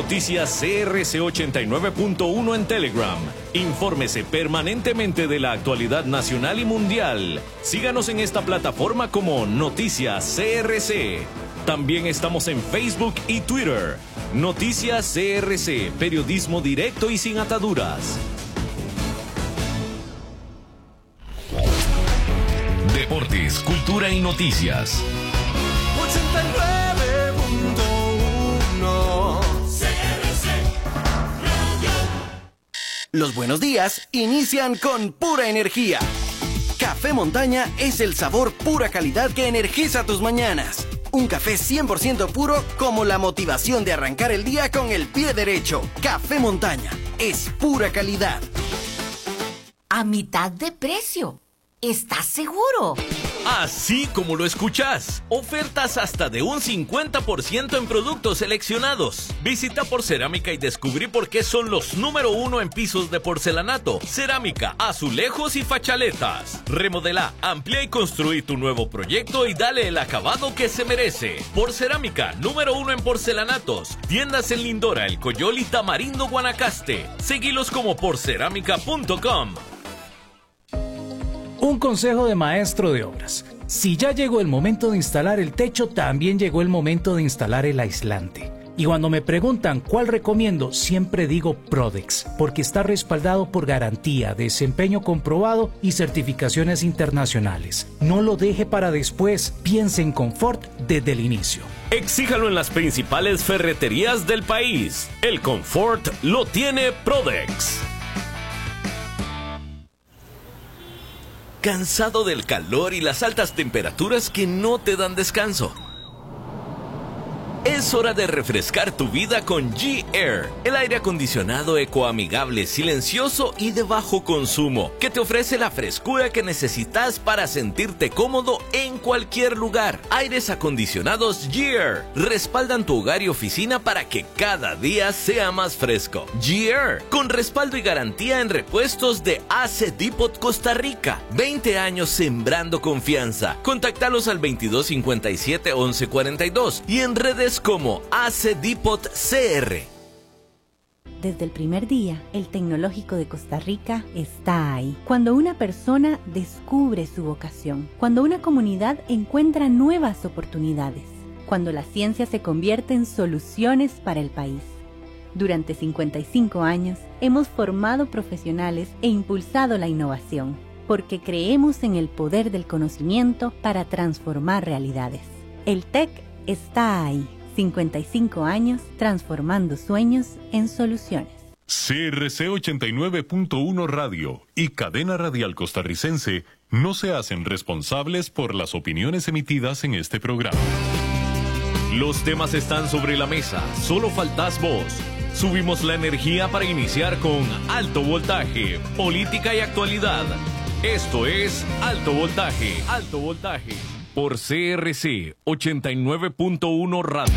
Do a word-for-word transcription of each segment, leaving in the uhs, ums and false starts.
Noticias C R C ochenta y nueve punto uno en Telegram. Infórmese permanentemente de la actualidad nacional y mundial. Síganos en esta plataforma como Noticias C R C. También estamos en Facebook y Twitter. Noticias C R C, periodismo directo y sin ataduras. Deportes, cultura y noticias. ochenta y nueve punto uno C R C Radio. Los buenos días inician con pura energía. Café Montaña es el sabor pura calidad que energiza tus mañanas. Un café cien por ciento puro como la motivación de arrancar el día con el pie derecho. Café Montaña es pura calidad. A mitad de precio. ¿Estás seguro? Así como lo escuchas. Ofertas hasta de un cincuenta por ciento en productos seleccionados. Visita Porcerámica y descubrí por qué son los número uno en pisos de porcelanato, cerámica, azulejos y fachaletas. Remodela, amplía y construí tu nuevo proyecto y dale el acabado que se merece. Porcerámica, número uno en porcelanatos. Tiendas en Lindora, El Coyol y Tamarindo, Guanacaste. Seguilos como porcerámica punto com. Un consejo de maestro de obras. Si ya llegó el momento de instalar el techo, también llegó el momento de instalar el aislante. Y cuando me preguntan cuál recomiendo, siempre digo Prodex, porque está respaldado por garantía, desempeño comprobado y certificaciones internacionales. No lo deje para después, piense en confort desde el inicio. Exíjalo en las principales ferreterías del país. El confort lo tiene Prodex. ¿Cansado del calor y las altas temperaturas que no te dan descanso? Es hora de refrescar tu vida con G-Air, el aire acondicionado ecoamigable, silencioso y de bajo consumo, que te ofrece la frescura que necesitas para sentirte cómodo en cualquier lugar. Aires acondicionados G-Air respaldan tu hogar y oficina para que cada día sea más fresco. G-Air, con respaldo y garantía en repuestos de A C Depot Costa Rica. veinte años sembrando confianza. Contáctalos al veintidós cincuenta y siete once cuarenta y dos y en redes como A C Depot C R. Desde el primer día, el Tecnológico de Costa Rica está ahí. Cuando una persona descubre su vocación, cuando una comunidad encuentra nuevas oportunidades, cuando la ciencia se convierte en soluciones para el país. Durante cincuenta y cinco años, hemos formado profesionales e impulsado la innovación, porque creemos en el poder del conocimiento para transformar realidades. El T E C está ahí. cincuenta y cinco años transformando sueños en soluciones. C R C ochenta y nueve punto uno Radio y Cadena Radial Costarricense no se hacen responsables por las opiniones emitidas en este programa. Los temas están sobre la mesa, solo faltás vos. Subimos la energía para iniciar con Alto Voltaje, política y actualidad. Esto es Alto Voltaje, Alto Voltaje. Por C R C ochenta y nueve punto uno Radio.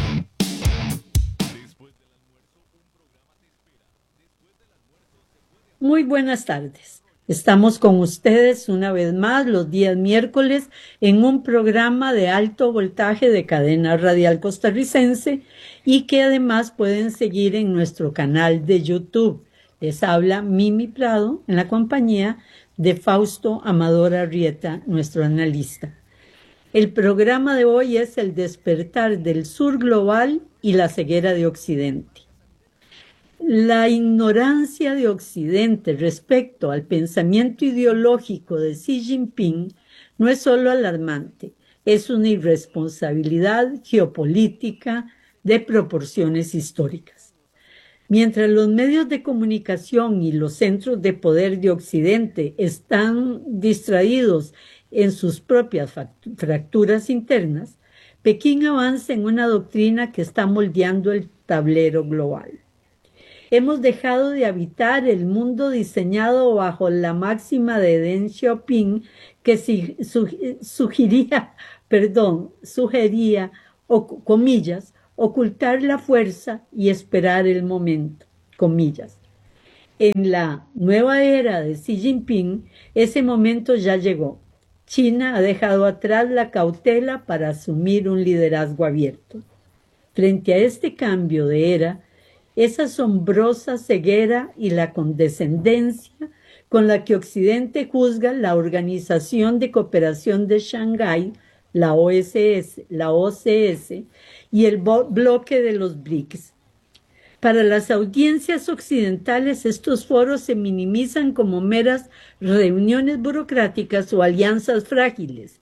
Muy buenas tardes. Estamos con ustedes una vez más los días miércoles en un programa de alto voltaje de Cadena Radial Costarricense y que además pueden seguir en nuestro canal de YouTube. Les habla Mimi Prado en la compañía de Fausto Amador Arrieta, nuestro analista. El programa de hoy es el despertar del sur global y la ceguera de Occidente. La ignorancia de Occidente respecto al pensamiento ideológico de Xi Jinping no es solo alarmante, es una irresponsabilidad geopolítica de proporciones históricas. Mientras los medios de comunicación y los centros de poder de Occidente están distraídos en sus propias fracturas internas, Pekín avanza en una doctrina que está moldeando el tablero global. Hemos dejado de habitar el mundo diseñado bajo la máxima de Deng Xiaoping que si, su, sugería, perdón, sugería, o comillas, ocultar la fuerza y esperar el momento, comillas. En la nueva era de Xi Jinping, ese momento ya llegó. China ha dejado atrás la cautela para asumir un liderazgo abierto. Frente a este cambio de era esa asombrosa ceguera y la condescendencia con la que Occidente juzga la Organización de Cooperación de Shanghái, la O S S, la O C S, y el bloque de los B R I C S. Para las audiencias occidentales, estos foros se minimizan como meras reuniones burocráticas o alianzas frágiles,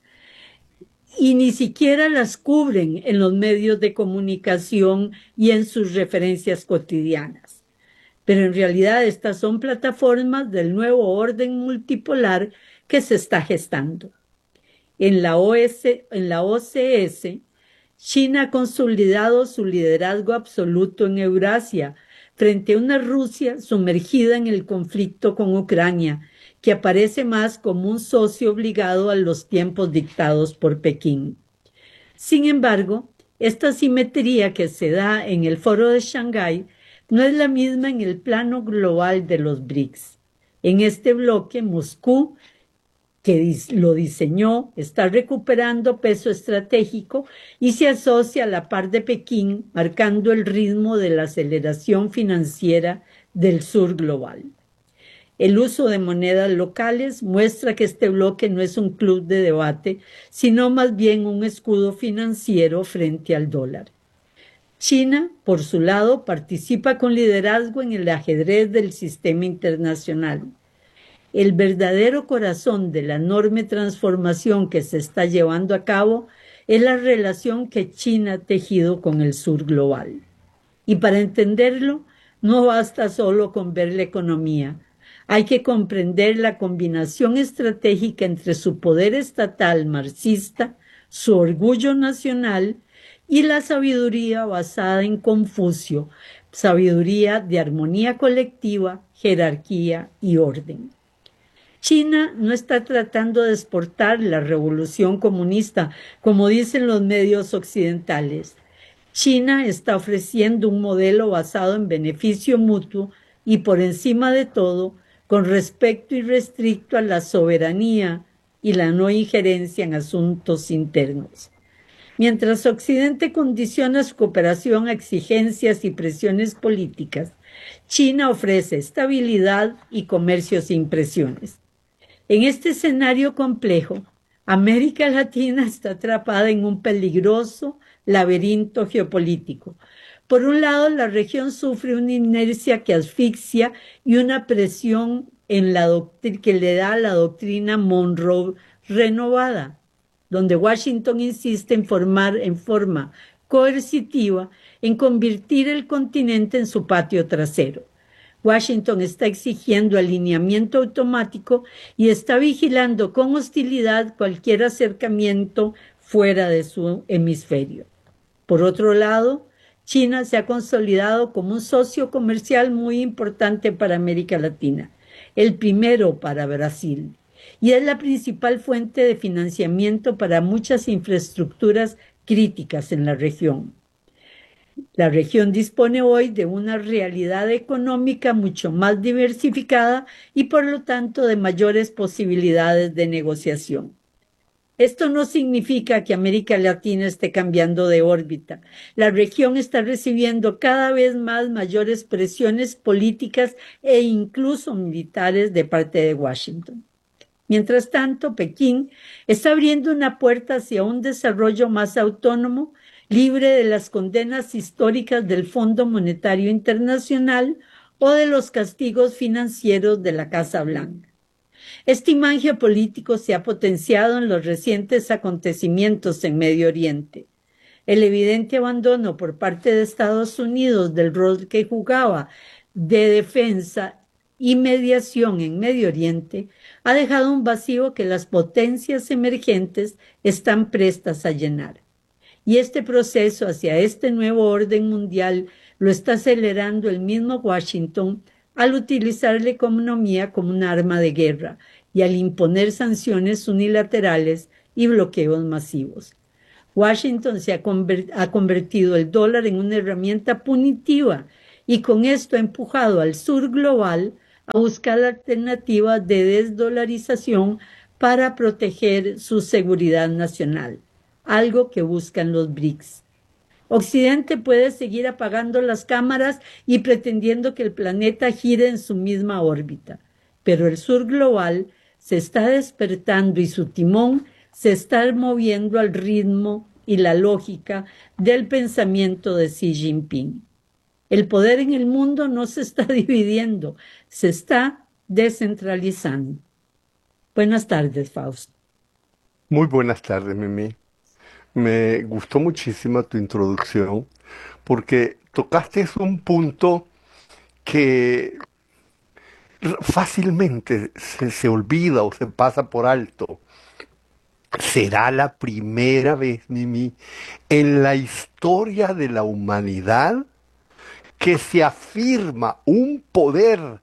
y ni siquiera las cubren en los medios de comunicación y en sus referencias cotidianas. Pero en realidad estas son plataformas del nuevo orden multipolar que se está gestando. En la O S, en la O C S, China ha consolidado su liderazgo absoluto en Eurasia frente a una Rusia sumergida en el conflicto con Ucrania, que aparece más como un socio obligado a los tiempos dictados por Pekín. Sin embargo, esta simetría que se da en el Foro de Shanghái no es la misma en el plano global de los B R I C S. En este bloque, Moscú, que lo diseñó, está recuperando peso estratégico y se asocia a la par de Pekín, marcando el ritmo de la aceleración financiera del sur global. El uso de monedas locales muestra que este bloque no es un club de debate, sino más bien un escudo financiero frente al dólar. China, por su lado, participa con liderazgo en el ajedrez del sistema internacional. El verdadero corazón de la enorme transformación que se está llevando a cabo es la relación que China ha tejido con el sur global. Y para entenderlo, no basta solo con ver la economía. Hay que comprender la combinación estratégica entre su poder estatal marxista, su orgullo nacional y la sabiduría basada en Confucio, sabiduría de armonía colectiva, jerarquía y orden. China no está tratando de exportar la revolución comunista, como dicen los medios occidentales. China está ofreciendo un modelo basado en beneficio mutuo y, por encima de todo, con respeto irrestricto a la soberanía y la no injerencia en asuntos internos. Mientras Occidente condiciona su cooperación a exigencias y presiones políticas, China ofrece estabilidad y comercio sin presiones. En este escenario complejo, América Latina está atrapada en un peligroso laberinto geopolítico. Por un lado, la región sufre una inercia que asfixia y una presión en la doctrina, que le da la doctrina Monroe renovada, donde Washington insiste en formar en forma coercitiva en convertir el continente en su patio trasero. Washington está exigiendo alineamiento automático y está vigilando con hostilidad cualquier acercamiento fuera de su hemisferio. Por otro lado, China se ha consolidado como un socio comercial muy importante para América Latina, el primero para Brasil, y es la principal fuente de financiamiento para muchas infraestructuras críticas en la región. La región dispone hoy de una realidad económica mucho más diversificada y por lo tanto de mayores posibilidades de negociación. Esto no significa que América Latina esté cambiando de órbita. La región está recibiendo cada vez más mayores presiones políticas e incluso militares de parte de Washington. Mientras tanto, Pekín está abriendo una puerta hacia un desarrollo más autónomo, libre de las condenas históricas del Fondo Monetario Internacional o de los castigos financieros de la Casa Blanca. Este imán geopolítico se ha potenciado en los recientes acontecimientos en Medio Oriente. El evidente abandono por parte de Estados Unidos del rol que jugaba de defensa y mediación en Medio Oriente ha dejado un vacío que las potencias emergentes están prestas a llenar. Y este proceso hacia este nuevo orden mundial lo está acelerando el mismo Washington al utilizar la economía como un arma de guerra y al imponer sanciones unilaterales y bloqueos masivos. Washington se ha, convert- ha convertido el dólar en una herramienta punitiva y con esto ha empujado al sur global a buscar alternativas de desdolarización para proteger su seguridad nacional, algo que buscan los B R I C S. Occidente puede seguir apagando las cámaras y pretendiendo que el planeta gire en su misma órbita, pero el sur global se está despertando y su timón se está moviendo al ritmo y la lógica del pensamiento de Xi Jinping. El poder en el mundo no se está dividiendo, se está descentralizando. Buenas tardes, Fausto. Muy buenas tardes, Mimi. Me gustó muchísimo tu introducción porque tocaste un punto que fácilmente se, se olvida o se pasa por alto. Será la primera vez, Mimi, en la historia de la humanidad que se afirma un poder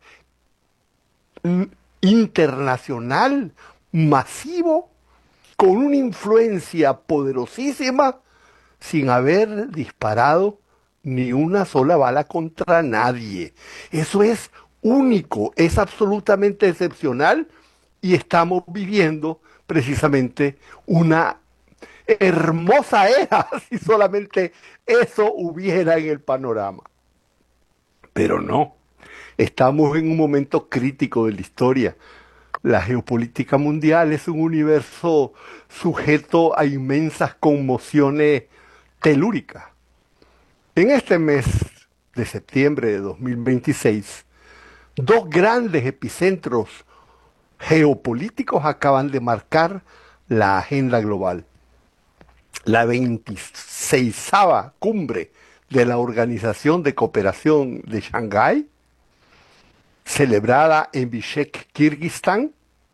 internacional masivo con una influencia poderosísima sin haber disparado ni una sola bala contra nadie. Eso es único, es absolutamente excepcional y estamos viviendo precisamente una hermosa era si solamente eso hubiera en el panorama. Pero no, estamos en un momento crítico de la historia. La geopolítica mundial es un universo sujeto a inmensas conmociones telúricas. En este mes de septiembre de dos mil veintiséis, dos grandes epicentros geopolíticos acaban de marcar la agenda global. La veintiseisava cumbre de la Organización de Cooperación de Shanghái, celebrada en Bishkek, Kirguistán,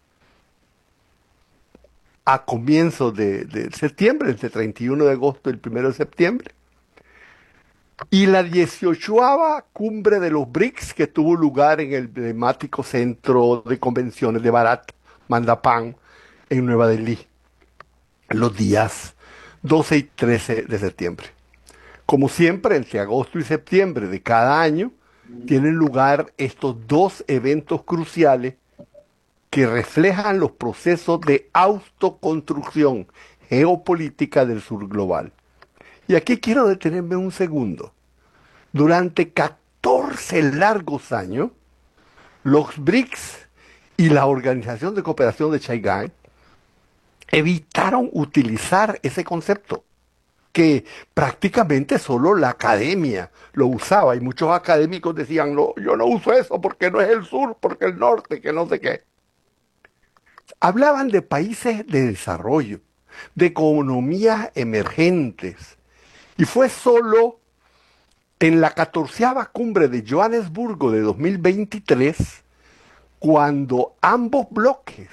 a comienzos de, de septiembre, entre treinta y uno de agosto y el primero de septiembre, y la dieciochava cumbre de los B R I C S que tuvo lugar en el emblemático centro de convenciones de Bharat Mandapam en Nueva Delhi, los días doce y trece de septiembre. Como siempre, entre agosto y septiembre de cada año, tienen lugar estos dos eventos cruciales que reflejan los procesos de autoconstrucción geopolítica del sur global. Y aquí quiero detenerme un segundo. Durante catorce largos años, los B R I C S y la Organización de Cooperación de Shanghái evitaron utilizar ese concepto, que prácticamente solo la academia lo usaba, y muchos académicos decían, no, yo no uso eso porque no es el sur, porque el norte, que no sé qué. Hablaban de países de desarrollo, de economías emergentes, y fue solo en la catorceava cumbre de Johannesburgo de dos mil veintitrés cuando ambos bloques,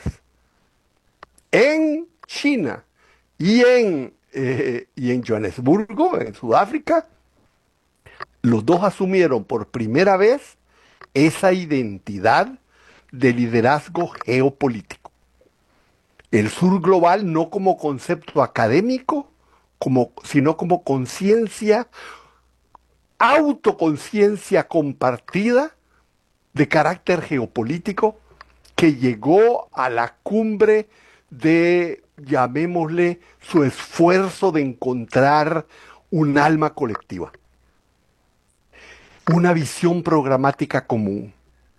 en China y en, eh, y en Johannesburgo, en Sudáfrica, los dos asumieron por primera vez esa identidad de liderazgo geopolítico. El sur global no como concepto académico, como, sino como conciencia, autoconciencia compartida de carácter geopolítico que llegó a la cumbre de, llamémosle, su esfuerzo de encontrar un alma colectiva, una visión programática común.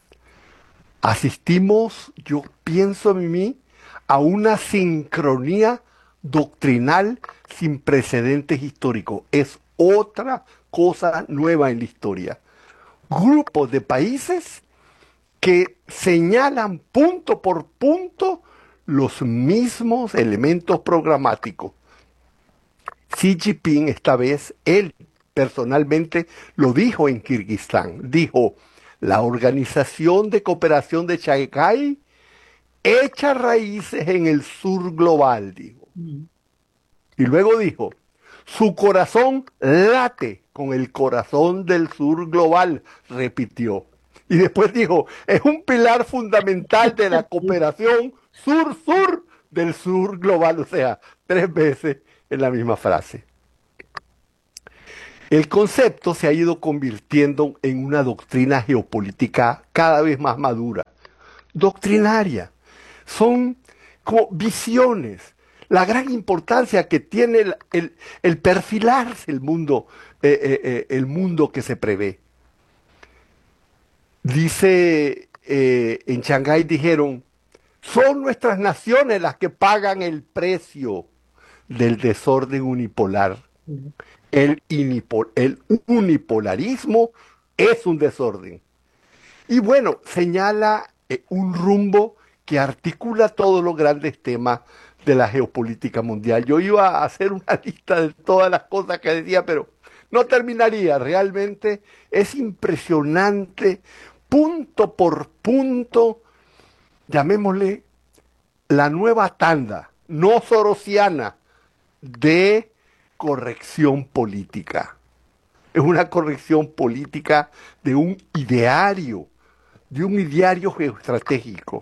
Asistimos, yo pienso en mí, a una sincronía doctrinal sin precedentes históricos. Es otra cosa nueva en la historia. Grupos de países que señalan punto por punto los mismos elementos programáticos. Xi Jinping esta vez, él personalmente lo dijo en Kirguistán, dijo, la Organización de Cooperación de Shanghái echa raíces en el sur global, dijo. Mm. Y luego dijo, su corazón late con el corazón del sur global, repitió. Y después dijo, es un pilar fundamental de la cooperación sur-sur del sur global, o sea, tres veces en la misma frase. El concepto se ha ido convirtiendo en una doctrina geopolítica cada vez más madura, doctrinaria. Son como visiones. la gran importancia que tiene el, el, el perfilarse el mundo, eh, eh, eh, el mundo que se prevé. Dice, eh, en Shanghái dijeron, son nuestras naciones las que pagan el precio del desorden unipolar. El, inipol, el unipolarismo es un desorden. Y bueno, señala eh, un rumbo que articula todos los grandes temas de la geopolítica mundial. Yo iba a hacer una lista de todas las cosas que decía, pero no terminaría. Realmente es impresionante, punto por punto, llamémosle la nueva tanda, no sorosiana, de corrección política. Es una corrección política de un ideario, de un ideario geoestratégico,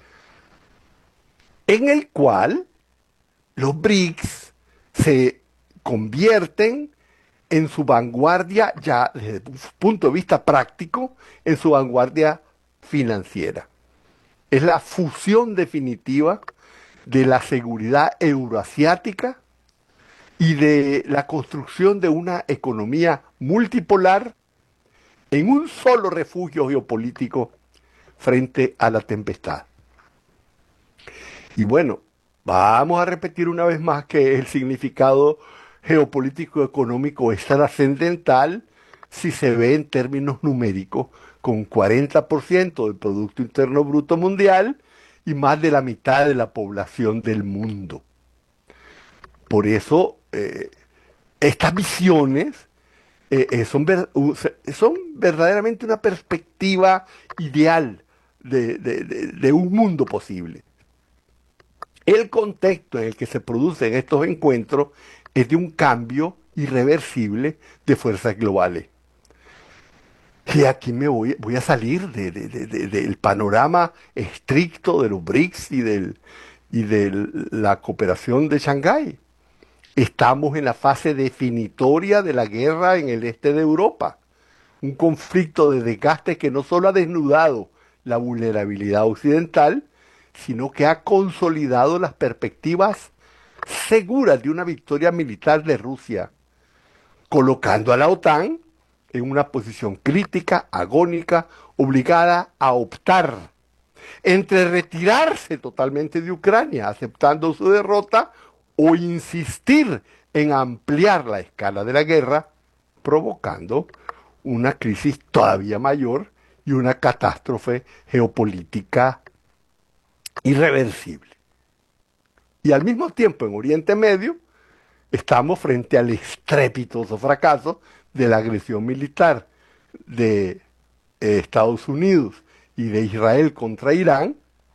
en el cual los B R I C S se convierten en su vanguardia, ya desde el punto de vista práctico, en su vanguardia financiera. Es la fusión definitiva de la seguridad euroasiática y de la construcción de una economía multipolar en un solo refugio geopolítico frente a la tempestad. Y bueno, vamos a repetir una vez más que el significado geopolítico económico es trascendental si se ve en términos numéricos, con cuarenta por ciento del Producto Interno Bruto Mundial y más de la mitad de la población del mundo. Por eso, eh, estas visiones eh, eh, son, ver, uh, son verdaderamente una perspectiva ideal de, de, de, de un mundo posible. El contexto en el que se producen estos encuentros es de un cambio irreversible de fuerzas globales. Y aquí me voy, voy a salir de, de, de, de, del panorama estricto de los B R I C S y, del, y de la cooperación de Shanghái. Estamos en la fase definitoria de la guerra en el este de Europa. Un conflicto de desgaste que no solo ha desnudado la vulnerabilidad occidental, sino que ha consolidado las perspectivas seguras de una victoria militar de Rusia, colocando a la OTAN en una posición crítica, agónica, obligada a optar entre retirarse totalmente de Ucrania, aceptando su derrota, o insistir en ampliar la escala de la guerra, provocando una crisis todavía mayor y una catástrofe geopolítica irreversible. Y al mismo tiempo, en Oriente Medio, estamos frente al estrepitoso fracaso de la agresión militar de eh, Estados Unidos y de Israel contra Irán,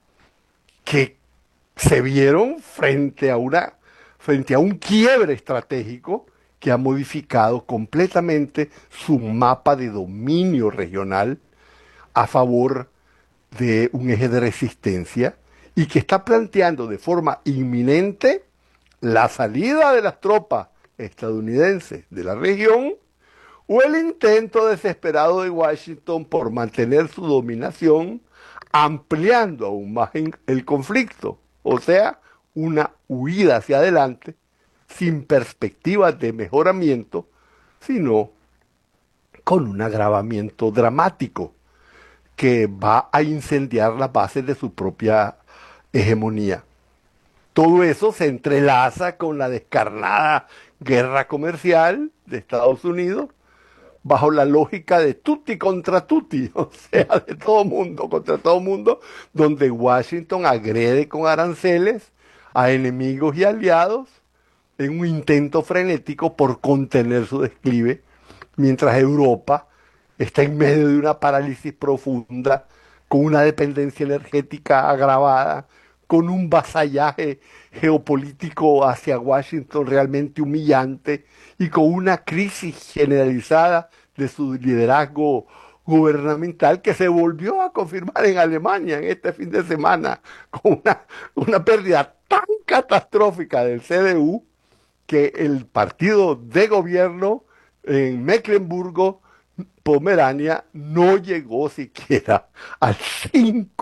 que se vieron frente a, una, frente a un quiebre estratégico que ha modificado completamente su mapa de dominio regional a favor de un eje de resistencia y que está planteando de forma inminente la salida de las tropas estadounidenses de la región o el intento desesperado de Washington por mantener su dominación, ampliando aún más el conflicto, o sea, una huida hacia adelante sin perspectivas de mejoramiento, sino con un agravamiento dramático que va a incendiar las bases de su propia hegemonía. Todo eso se entrelaza con la descarnada guerra comercial de Estados Unidos, bajo la lógica de tutti contra tutti, o sea, de todo mundo contra todo mundo, donde Washington agrede con aranceles a enemigos y aliados en un intento frenético por contener su declive, mientras Europa está en medio de una parálisis profunda, con una dependencia energética agravada, con un vasallaje geopolítico hacia Washington realmente humillante y con una crisis generalizada de su liderazgo gubernamental que se volvió a confirmar en Alemania en este fin de semana, con una, una pérdida tan catastrófica del C D U que el partido de gobierno en Mecklenburgo Pomerania no llegó siquiera al cinco